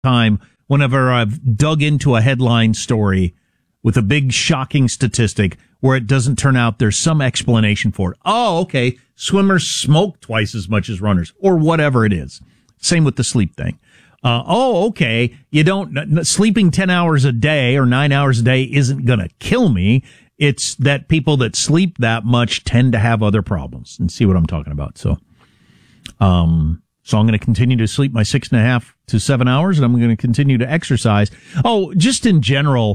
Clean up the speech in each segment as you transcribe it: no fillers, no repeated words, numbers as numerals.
time whenever I've dug into a headline story with a big shocking statistic where it doesn't turn out there's some explanation for it. Oh, okay. Swimmers smoke twice as much as runners or whatever it is. Same with the sleep thing. Okay. Sleeping 10 hours a day or 9 hours a day isn't going to kill me. It's that people that sleep that much tend to have other problems, and see what I'm talking about. So I'm going to continue to sleep my 6.5 to 7 hours, and I'm going to continue to exercise. Oh, just in general,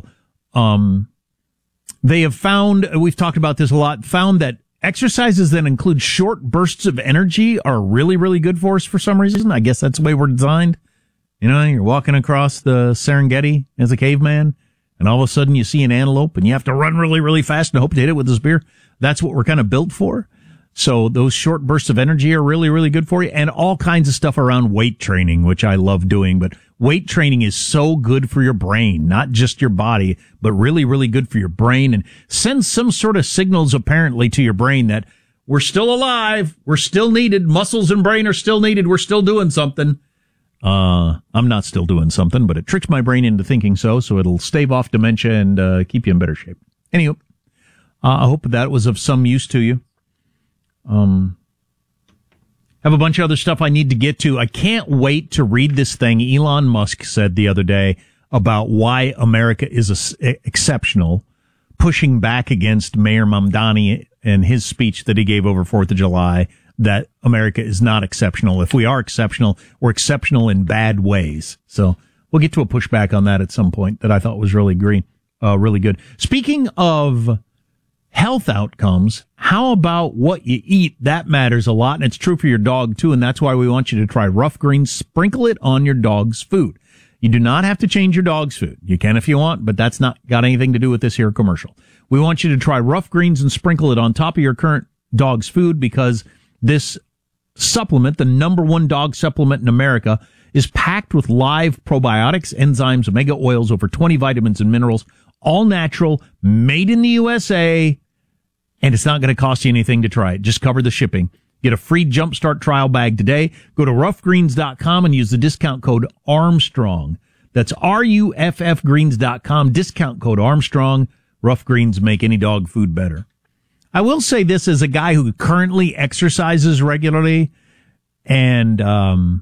they have found, we've talked about this a lot, found that exercises that include short bursts of energy are really, really good for us for some reason. I guess that's the way we're designed. You know, you're walking across the Serengeti as a caveman, and all of a sudden you see an antelope and you have to run really, really fast and hope to hit it with a spear. That's what we're kind of built for. So those short bursts of energy are really, really good for you, and all kinds of stuff around weight training, which I love doing. But weight training is so good for your brain, not just your body, but really, really good for your brain, and sends some sort of signals apparently to your brain that we're still alive. We're still needed. Muscles and brain are still needed. We're still doing something. I'm not still doing something, but it tricks my brain into thinking so it'll stave off dementia and keep you in better shape. Anyway, I hope that was of some use to you. Have a bunch of other stuff I need to get to. I can't wait to read this thing Elon Musk said the other day about why America is exceptional, pushing back against Mayor Mamdani and his speech that he gave over 4th of July, that America is not exceptional. If we are exceptional, we're exceptional in bad ways. So we'll get to a pushback on that at some point that I thought was really really good. Speaking of health outcomes, how about what you eat? That matters a lot, and it's true for your dog too, and that's why we want you to try Rough Greens. Sprinkle it on your dog's food. You do not have to change your dog's food. You can if you want, but that's not got anything to do with this here commercial. We want you to try Rough Greens and sprinkle it on top of your current dog's food, because this supplement, the number one dog supplement in America, is packed with live probiotics, enzymes, omega oils, over 20 vitamins and minerals, all natural, made in the USA, and it's not going to cost you anything to try it. Just cover the shipping. Get a free Jumpstart trial bag today. Go to roughgreens.com and use the discount code Armstrong. That's RUFFgreens.com, discount code Armstrong. Rough Greens make any dog food better. I will say this as a guy who currently exercises regularly, and I've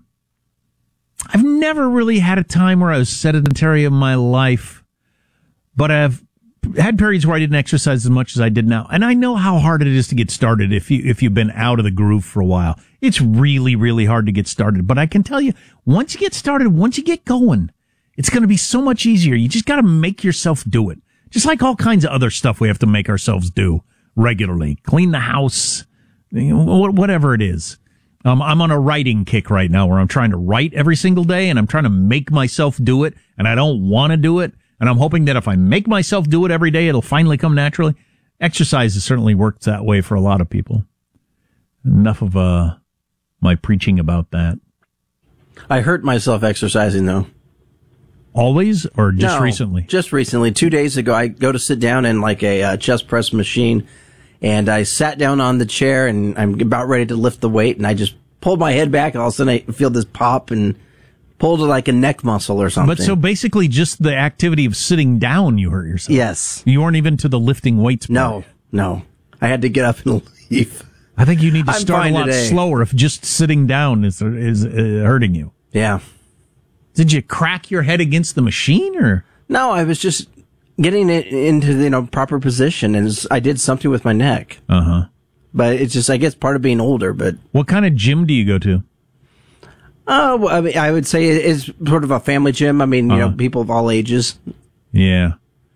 never really had a time where I was sedentary in my life, but I've had periods where I didn't exercise as much as I did now. And I know how hard it is to get started if you've been out of the groove for a while. It's really, really hard to get started. But I can tell you, once you get started, once you get going, it's going to be so much easier. You just got to make yourself do it. Just like all kinds of other stuff we have to make ourselves do regularly. Clean the house, whatever it is. I'm on a writing kick right now where I'm trying to write every single day, and I'm trying to make myself do it, and I don't want to do it. And I'm hoping that if I make myself do it every day, it'll finally come naturally. Exercise has certainly worked that way for a lot of people. Enough of my preaching about that. I hurt myself exercising, though. Always, or just recently? Just recently. 2 days ago, I go to sit down in like a chest press machine, and I sat down on the chair, and I'm about ready to lift the weight, and I just pulled my head back, and all of a sudden I feel this pop and pulled like a neck muscle or something. But so basically just the activity of sitting down, you hurt yourself. Yes. You weren't even to the lifting weights part. No. I had to get up and leave. I think you need to start a lot slower if just sitting down is hurting you. Yeah. Did you crack your head against the machine, or? No, I was just getting it into the proper position, and I did something with my neck. Uh-huh. But it's just, I guess, part of being older. But what kind of gym do you go to? Oh, I mean, I would say it's sort of a family gym. I mean, people of all ages. Yeah.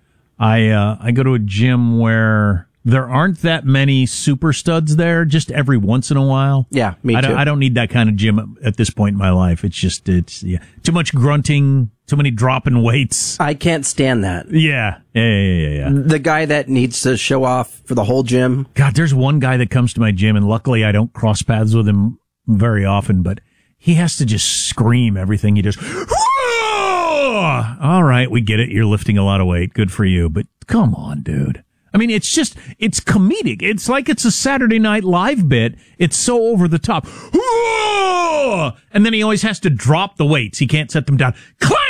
I go to a gym where there aren't that many super studs there, just every once in a while. Yeah, me too. I don't need that kind of gym at this point in my life. It's too much grunting, too many dropping weights. I can't stand that. Yeah. The guy that needs to show off for the whole gym. God, there's one guy that comes to my gym, and luckily I don't cross paths with him very often, but he has to just scream everything he does. All right, we get it. You're lifting a lot of weight. Good for you. But come on, dude. I I mean, it's comedic. It's like it's a Saturday Night Live bit. It's so over the top. And then he always has to drop the weights. He can't set them down. Clang!